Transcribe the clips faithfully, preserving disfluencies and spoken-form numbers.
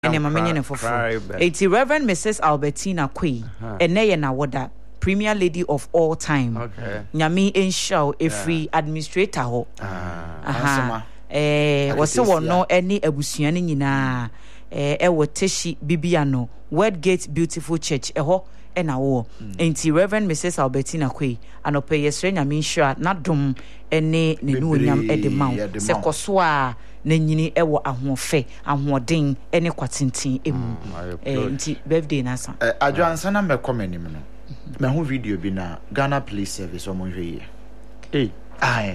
ene mamenye ne fofo eti Reverend Missus Albertina Quay ene ye na woda Premier Lady of all time. Okay. Nyami enshaw every administrator ho. Ah. Aha. Eh wose wono eni abusua ne nyina eh e woteshi bibiano Wordgate Beautiful Church eho e na wo. Enti Reverend Missus Albertina Quay anope yesre nyami enshaw na dom ene ne nuonyam e de maw. Se koso a na nyini ewo ahofe ahoden ene kwatintin emu. Eh enti birthday na sa. Eh adwansa na me comment nim no. Me ho video bi na Ghana Police Service o mo hwe ye. Eh, ai.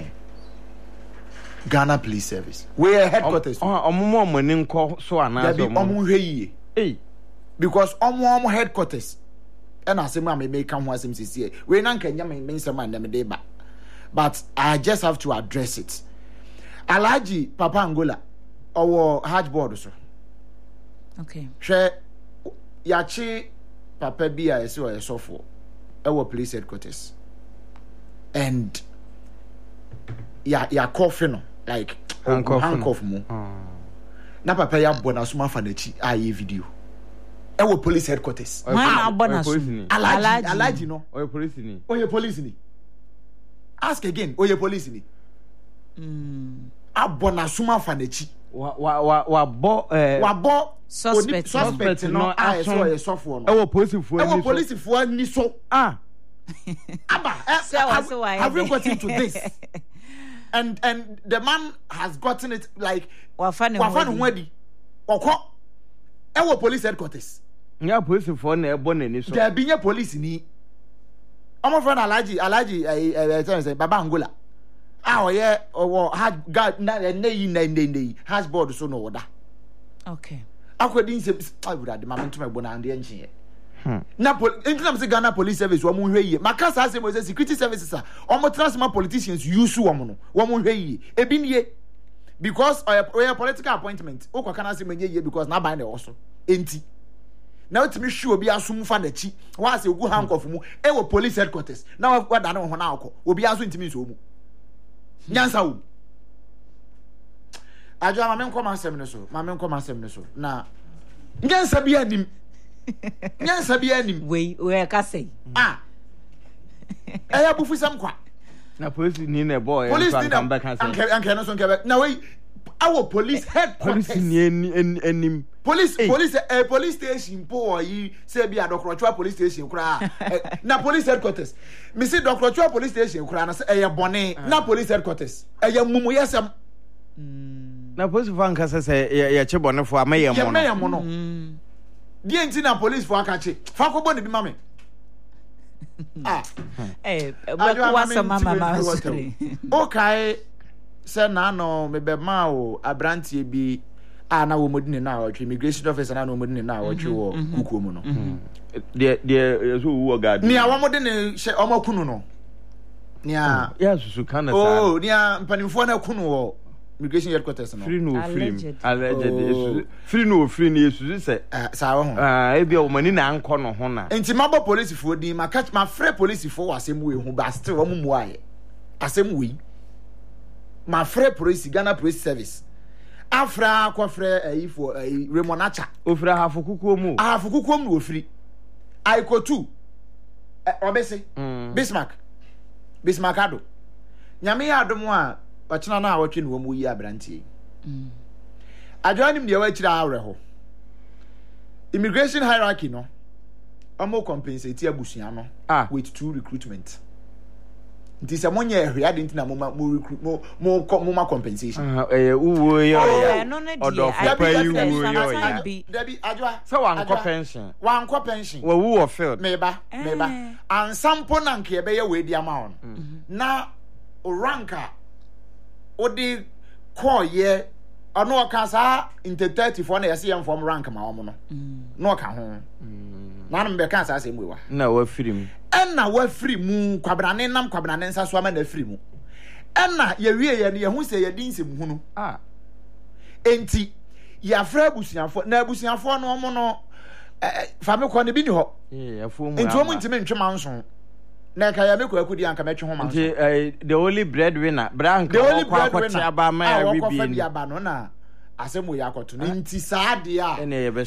Ghana Police Service. We are headquarters. Omo mo ni nko so ana so mo. Omo hwe ye. Eh. Because omo omo headquarters. And asem am me kan ho asem sisi. We na nka nyam me nsem an dem dey ba. But I just have to address it. Alhaji Papa Angola owo hard board so. Okay. Hwe yachi Papa Bia is so sofo our police headquarters. And ya ya coffee no like handcuff mo. Na Papa ya bona suma fa na chi aye video. Our police headquarters. Ma bona suma. Alaji Alaji no. Oye police ni. Oye police ni. Ask again. Oye police ni. Mm. Abona suma fa na chi. Wa wa wa wa bo eh wa bo suspect suspect no I saw a sofo no. E wo police fo ni so. E wo police fo ni so. Ah. Aba. So why have you gotten to this? And and the man has gotten it like wa fa ne wedi. Okọ. E wo police headquarters. Nya police fo na e bo na ni so. There be nya police ni. Omo friend Alaji Alaji eh eh say Baba Angola. Ah oye owo hard guard na neyi na neyi has board so no woda. Okay. Akwedi nse awura de mamento me bona ande enche. Hmm. Na police say Ghana Police Service wo mo hwe yi. Makasa ase mo say security services are omo transma politicians use wo mo no. Wo mo hwe yi. Ebi nie because oya political appointment. O kwaka na ase menye yi because na ban na also. Enti. Na otimi hwe obi asum fa na chi. Wa ase ogu handcuff mu e wo police headquarters. Na wa da na ho na akọ. Obi aso ntimi nso mu. Nyansa wo. Ajo ma men koma asem ne so. Ma men koma asem ne so. Na nyansa bi anim. Nyansa bi anim. We we ka say. Ah. Eya bufu sam kwa. Na police ni na boy police ni na back and say. Anke anke no so nke. Na we our police headquarters. Police ni anim. Police police eh police station po yi say bi Adokrochwa police station kura. Na police headquarters. Me say Adokrochwa police station kura na say eya bone na police headquarters. Eya mumu yesam. Na police fan ka say ya che bone fo amaye mo no. Ya maye mo no. Die nti na police fo aka che. Fa ko bone bi mame. Ah. Eh, we ko sama mama sorry. Okay. Say na no me be ma o abrantie bi a na wo modine na wo immigration officer na no modine na wo twe wo kukuo mu no. De de so wo gad. Ni a wo modine hye omakunu no. Ni a ya susu kana sa. Oh, ni a mpanimfo na kunu wo immigration headquarters no. Free no free. Alleged. Free no free ni susu se. Sa wo ho. Ah, e bia wo mani na anko no ho na. Enti mabo police fo din ma catch ma free police fo asem we hu ba still wo mu aye. Asem we. Ma free police Ghana Police Service. Afra kwa frɛ ayi for ayi Remonacha ofra hafo kukuo mu hafo kukuo mu ofri aikotu obese Bismarck Bismarckado nyame ya adom a ɔkyena na awɔtwe no mu yi abrantie adwanim de wa kyira awre ho immigration hierarchy no ɔmo compensate abusua no ah. with two recruitment nti se monye ehwe ade ntina mo mo recruit mo mo mo ma compensation eh uwo yo odo fa yi uwo yo dabi adwa se wan ko pension wan ko pension wo wo field meba meba ansampo na nke ebe ye we di ama on na o ranka odi call ye ono oka sa into thirty-four na yesi form rank ma omo no no oka ho na no be kan sa se mwewa na wa firim enna wa free mu kwabrane nam kwabrane nsa so ama na free mu enna ye wie ye ne ye hu se ye din nsem hunu ah enti ya fra abusuafo na abusuafo no omo no fa me ko ne bi ni ho eh afo mu enti omo ntime ntwe manso na ka ya me ko akudi anka metwe ho manso enti the only breadwinner brank the only breadwinner aba ma ya bi bi aba no na asɛm yɛ akɔto no nti saa deɛ a